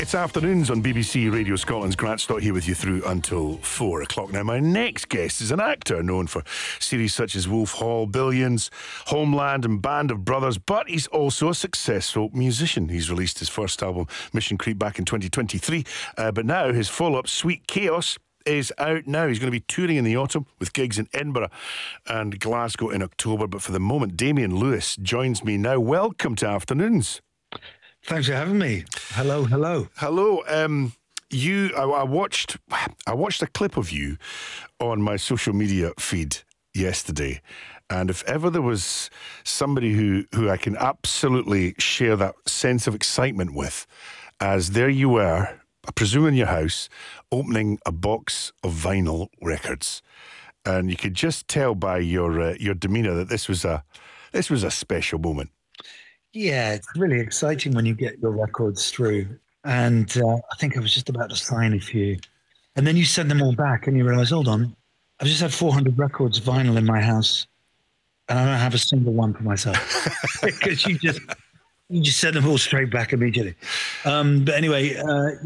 It's afternoons on BBC Radio Scotland's Grant Stott here with you through until 4 o'clock. Now, my next guest is an actor known for series such as Wolf Hall, Billions, Homeland and Band of Brothers, but he's also a successful musician. He's released his first album, Mission Creep, back in 2023, but now his follow-up, Sweet Chaos, is out now. He's going to be touring in the autumn with gigs in Edinburgh and Glasgow in October. But for the moment, Damian Lewis joins me now. Welcome to Afternoons. Thanks for having me. Hello. Hello. I watched a clip of you on my social media feed yesterday, and if ever there was somebody who I can absolutely share that sense of excitement with, as there you were, I presume in your house, opening a box of vinyl records, and you could just tell by your demeanour that this was a special moment. Yeah, it's really exciting when you get your records through. And I think I was just about to sign a few. And then you send them all back and you realise, hold on, I've just had 400 records vinyl in my house and I don't have a single one for myself. Because you just send them all straight back immediately. But anyway,